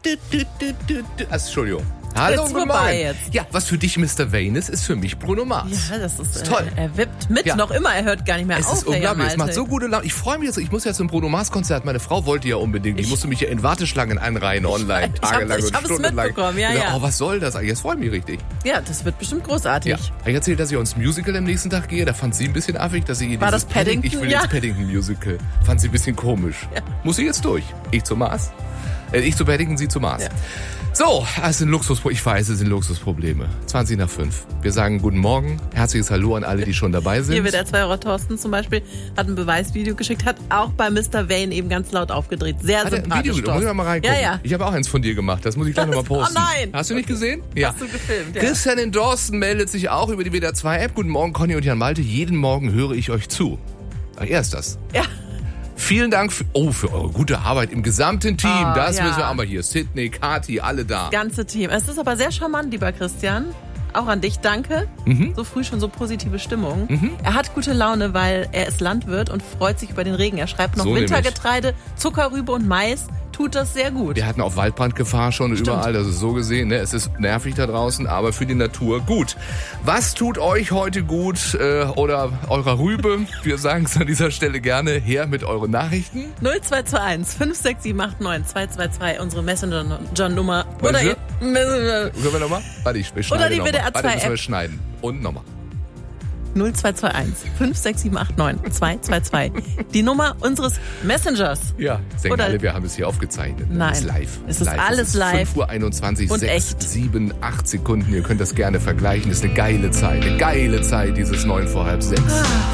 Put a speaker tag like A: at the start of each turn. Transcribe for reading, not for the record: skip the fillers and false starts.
A: Entschuldigung. Hallo,
B: jetzt
A: guten
B: vorbei
A: Morgen.
B: jetzt.
A: Ja, was für dich Mr. Vane ist für mich Bruno Mars.
B: Ja, das ist
A: toll.
B: Er wippt mit, noch immer, er hört gar nicht mehr
A: Es
B: auf.
A: ist unglaublich, es macht so gute Laune. Ich freue mich jetzt, ich muss jetzt zum Bruno Mars Konzert. Meine Frau wollte ja unbedingt. Ich musste mich ja in Warteschlangen einreihen online, tagelang und stundenlang.
B: Mitbekommen, ja.
A: Oh, was soll das eigentlich? Jetzt freue ich mich richtig.
B: Ja, das wird bestimmt großartig.
A: Ja. Ich erzählte, dass ich ins Musical am nächsten Tag gehe. Da fand sie ein bisschen affig, dass ich
B: War das Paddington?
A: Ich will ins Paddington Musical. Fand sie ein bisschen komisch. Ja. Muss ich jetzt durch? Ich zu Mars? Ich zu Paddington, sie zu Mars. Ja. So, es sind ich weiß, es sind Luxusprobleme. 20:05. Wir sagen guten Morgen, herzliches Hallo an alle, die schon dabei sind.
B: Hier wird der 2 € Thorsten zum Beispiel, hat ein Beweisvideo geschickt, hat auch bei Mr. Vane eben ganz laut aufgedreht. Sehr
A: hat
B: sympathisch.
A: Ein Video, da muss ich mal reingucken.
B: Ja.
A: Ich habe auch eins von dir gemacht, das muss ich gleich nochmal posten.
B: Oh nein!
A: Hast du nicht gesehen? Ja.
B: Hast du gefilmt, ja.
A: Christian in Dorsten meldet sich auch über die WDR 2 App. Guten Morgen, Conny und Jan Malte. Jeden Morgen höre ich euch zu. Ach, er ist das.
B: Ja.
A: Vielen Dank für eure gute Arbeit im gesamten Team. Das müssen wir auch mal hier. Sydney, Kati, alle da.
B: Das ganze Team. Es ist aber sehr charmant, lieber Christian. Auch an dich, danke. So früh schon so positive Stimmung. Er hat gute Laune, weil er ist Landwirt und freut sich über den Regen. Er schreibt noch so Wintergetreide, Zuckerrübe und Mais. Tut das sehr gut.
A: Wir hatten auch Waldbrandgefahr schon überall, das ist so gesehen. Ne? Es ist nervig da draußen, aber für die Natur gut. Was tut euch heute gut oder eurer Rübe? Wir sagen es an dieser Stelle gerne. Her mit euren Nachrichten.
B: 0221 56789 222, unsere Messenger-Nummer.
A: Oder ihr... Können wir nochmal? Warte, ich schneide
B: oder die
A: nochmal.
B: WDR 2
A: Warte, müssen wir schneiden. Und nochmal.
B: 0221 56789 222. Die Nummer unseres Messengers.
A: Ja, denken alle, wir haben es hier aufgezeichnet.
B: Nein,
A: es ist live.
B: Es ist alles live.
A: 5:21
B: und
A: 6,
B: echt.
A: 7, 8 Sekunden. Ihr könnt das gerne vergleichen. Das ist eine geile Zeit, dieses 9 vor halb 6.